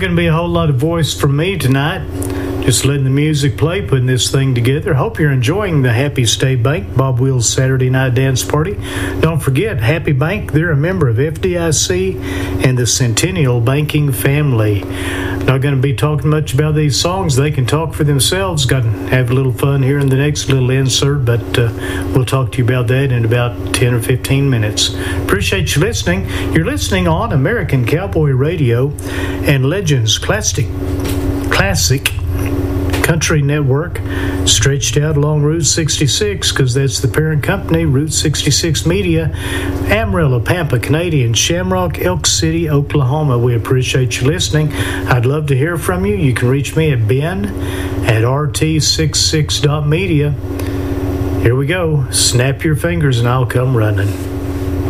going to be a whole lot of voice from me tonight. Just letting the music play, putting this thing together. Hope you're enjoying the Happy State Bank Bob Wills Saturday Night Dance Party. Don't forget, Happy Bank, they're a member of FDIC and the Centennial Banking family. Not going to be talking much about these songs. They can talk for themselves. Got to have a little fun here in the next little insert, but we'll talk to you about that in about 10 or 15 minutes. Appreciate you listening. You're listening on American Cowboy Radio and Legends Classic Country Network, stretched out along Route 66, because that's the parent company, Route 66 Media, Amarillo, Pampa, Canadian, Shamrock, Elk City, Oklahoma. We appreciate you listening. I'd love to hear from you. You can reach me at ben@rt66.media. Here we go. Snap your fingers and I'll come running.